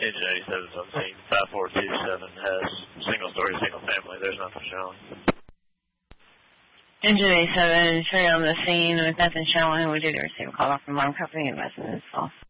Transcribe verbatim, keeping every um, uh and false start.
Engine eighty-seven's on scene. five four two seven has single story, single family. There's nothing showing. Engine eighty-seven, show you on the scene with nothing showing. We did receive a call from Alarm Company and message is false.